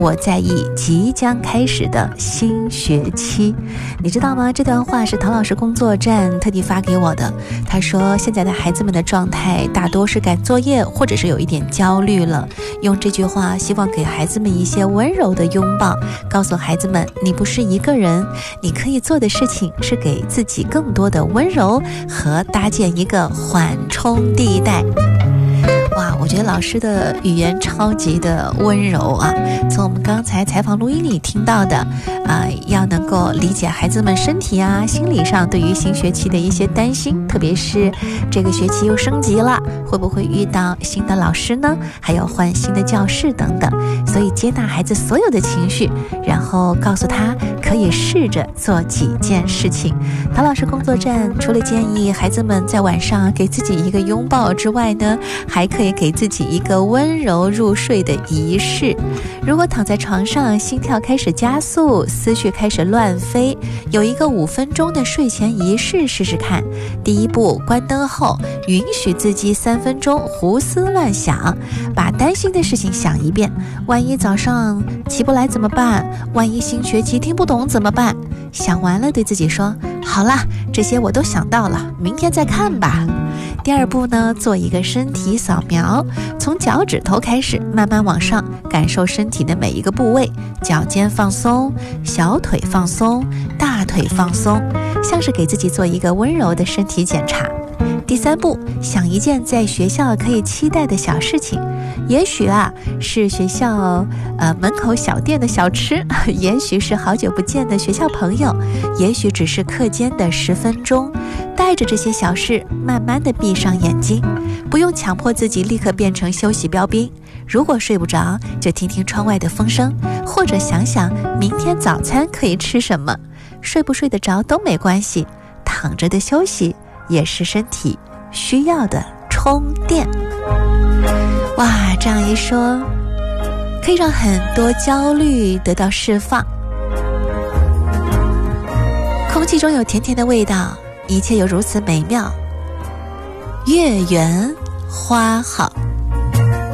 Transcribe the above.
我在意即将开始的新学期。你知道吗？这段话是唐老师工作站特地发给我的。他说现在的孩子们的状态大多是赶作业，或者是有一点焦虑了。用这句话希望给孩子们一些温柔的拥抱，告诉孩子们你不是一个人，你可以做的事情是给自己更多的温柔和搭建一个缓冲地带。哇，我觉得老师的语言超级的温柔啊！从我们刚才采访录音里听到的，要能够理解孩子们身体啊、心理上对于新学期的一些担心，特别是这个学期又升级了，会不会遇到新的老师呢？还要换新的教室等等。所以接纳孩子所有的情绪，然后告诉他可以试着做几件事情。唐老师工作站除了建议孩子们在晚上给自己一个拥抱之外呢，还可以给自己一个温柔入睡的仪式。如果躺在床上，心跳开始加速，思绪开始乱飞，有一个5分钟的睡前仪式试试看。第一步，关灯后允许自己3分钟胡思乱想，把担心的事情想一遍。万一早上起不来怎么办？万一新学期听不懂怎么办？想完了对自己说，好啦，这些我都想到了，明天再看吧。第二步呢，做一个身体扫描，从脚趾头开始慢慢往上，感受身体的每一个部位，脚尖放松，小腿放松，大腿放松，像是给自己做一个温柔的身体检查。第三步，想一件在学校可以期待的小事情，也许是学校门口小店的小吃，也许是好久不见的学校朋友，也许只是课间的10分钟。带着这些小事，慢慢地闭上眼睛，不用强迫自己立刻变成休息标兵。如果睡不着，就听听窗外的风声，或者想想明天早餐可以吃什么。睡不睡得着都没关系，躺着的休息也是身体需要的充电。哇，这样一说，可以让很多焦虑得到释放。空气中有甜甜的味道，一切又如此美妙，月圆花好。